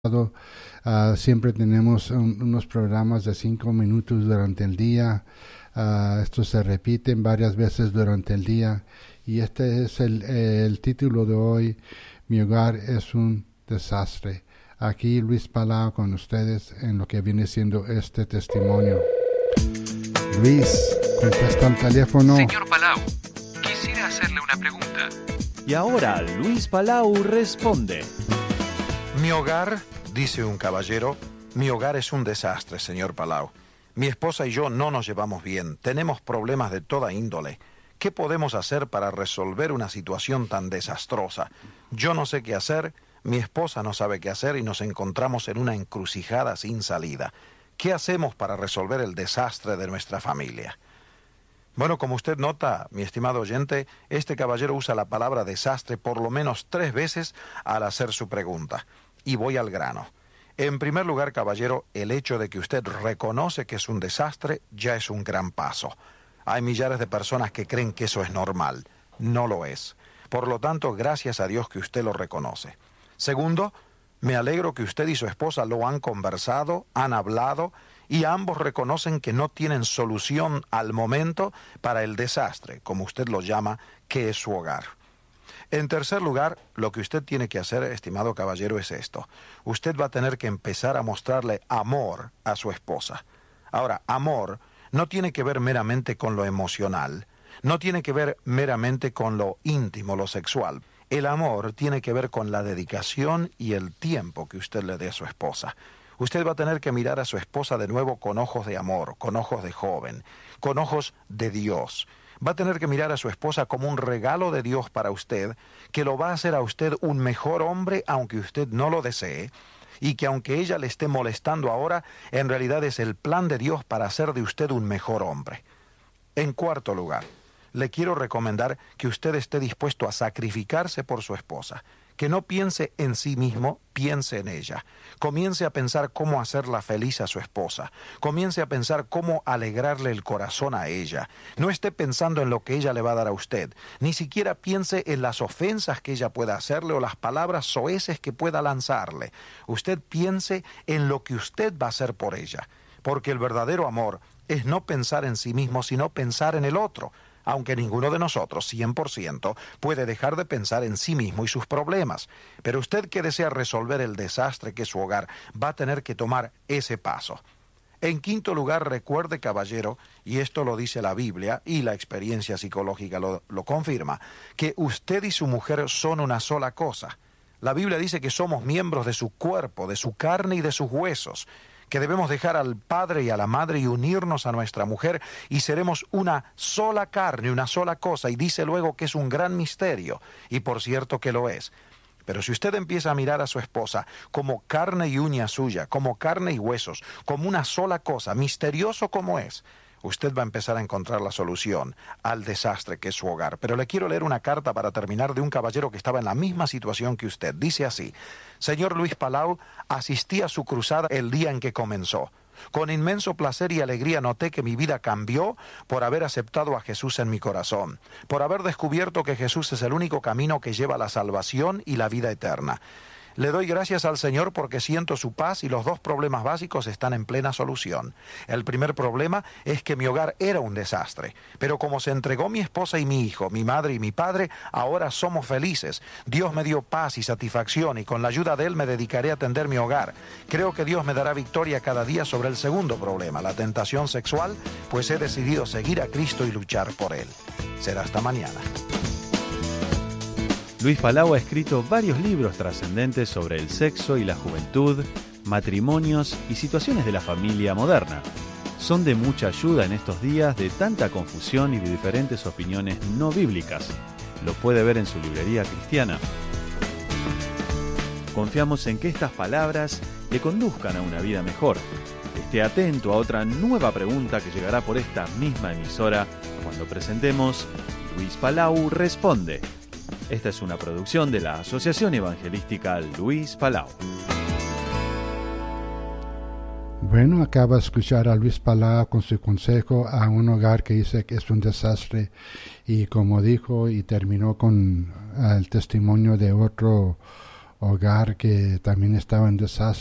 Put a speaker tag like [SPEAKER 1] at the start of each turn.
[SPEAKER 1] Siempre tenemos unos programas de 5 minutos durante el día. Estos se repiten varias veces durante el día. Y este es el título de hoy: Mi hogar es un desastre. Aquí Luis Palau con ustedes en lo que viene siendo este testimonio. Luis, contesta el teléfono.
[SPEAKER 2] Señor Palau, quisiera hacerle una pregunta.
[SPEAKER 3] Y ahora Luis Palau responde.
[SPEAKER 4] Mi hogar, dice un caballero, mi hogar es un desastre, señor Palau. Mi esposa y yo no nos llevamos bien, tenemos problemas de toda índole. ¿Qué podemos hacer para resolver una situación tan desastrosa? Yo no sé qué hacer, mi esposa no sabe qué hacer y nos encontramos en una encrucijada sin salida. ¿Qué hacemos para resolver el desastre de nuestra familia? Bueno, como usted nota, mi estimado oyente, este caballero usa la palabra desastre por lo menos 3 veces al hacer su pregunta. Y voy al grano. En primer lugar, caballero, el hecho de que usted reconoce que es un desastre ya es un gran paso. Hay millares de personas que creen que eso es normal. No lo es. Por lo tanto, gracias a Dios que usted lo reconoce. Segundo, me alegro que usted y su esposa lo han conversado, han hablado, y ambos reconocen que no tienen solución al momento para el desastre, como usted lo llama, que es su hogar. En tercer lugar, lo que usted tiene que hacer, estimado caballero, es esto. Usted va a tener que empezar a mostrarle amor a su esposa. Ahora, amor no tiene que ver meramente con lo emocional, no tiene que ver meramente con lo íntimo, lo sexual. El amor tiene que ver con la dedicación y el tiempo que usted le dé a su esposa. Usted va a tener que mirar a su esposa de nuevo con ojos de amor, con ojos de joven, con ojos de Dios. Va a tener que mirar a su esposa como un regalo de Dios para usted, que lo va a hacer a usted un mejor hombre aunque usted no lo desee, y que aunque ella le esté molestando ahora, en realidad es el plan de Dios para hacer de usted un mejor hombre. En cuarto lugar, le quiero recomendar que usted esté dispuesto a sacrificarse por su esposa. Que no piense en sí mismo, piense en ella. Comience a pensar cómo hacerla feliz a su esposa. Comience a pensar cómo alegrarle el corazón a ella. No esté pensando en lo que ella le va a dar a usted. Ni siquiera piense en las ofensas que ella pueda hacerle o las palabras soeces que pueda lanzarle. Usted piense en lo que usted va a hacer por ella. Porque el verdadero amor es no pensar en sí mismo, sino pensar en el otro. Aunque ninguno de nosotros, 100%, puede dejar de pensar en sí mismo y sus problemas. Pero usted que desea resolver el desastre que es su hogar, va a tener que tomar ese paso. En quinto lugar, recuerde, caballero, y esto lo dice la Biblia, y la experiencia psicológica lo confirma, que usted y su mujer son una sola cosa. La Biblia dice que somos miembros de su cuerpo, de su carne y de sus huesos, que debemos dejar al padre y a la madre y unirnos a nuestra mujer y seremos una sola carne, una sola cosa, y dice luego que es un gran misterio, y por cierto que lo es. Pero si usted empieza a mirar a su esposa como carne y uña suya, como carne y huesos, como una sola cosa, misterioso como es, usted va a empezar a encontrar la solución al desastre que es su hogar. Pero le quiero leer una carta para terminar de un caballero que estaba en la misma situación que usted. Dice así: Señor Luis Palau, asistí a su cruzada el día en que comenzó. Con inmenso placer y alegría noté que mi vida cambió por haber aceptado a Jesús en mi corazón, por haber descubierto que Jesús es el único camino que lleva a la salvación y la vida eterna. Le doy gracias al Señor porque siento su paz y los 2 problemas básicos están en plena solución. El primer problema es que mi hogar era un desastre, pero como se entregó mi esposa y mi hijo, mi madre y mi padre, ahora somos felices. Dios me dio paz y satisfacción y con la ayuda de Él me dedicaré a atender mi hogar. Creo que Dios me dará victoria cada día sobre el segundo problema, la tentación sexual, pues he decidido seguir a Cristo y luchar por Él. Será hasta mañana.
[SPEAKER 3] Luis Palau ha escrito varios libros trascendentes sobre el sexo y la juventud, matrimonios y situaciones de la familia moderna. Son de mucha ayuda en estos días de tanta confusión y de diferentes opiniones no bíblicas. Lo puede ver en su librería cristiana. Confiamos en que estas palabras le conduzcan a una vida mejor. Esté atento a otra nueva pregunta que llegará por esta misma emisora cuando presentemos Luis Palau Responde. Esta es una producción de la Asociación Evangelística Luis Palau.
[SPEAKER 1] Bueno, acaba de escuchar a Luis Palau con su consejo a un hogar que dice que es un desastre, y como dijo y terminó con el testimonio de hogar que también estaba en desastre.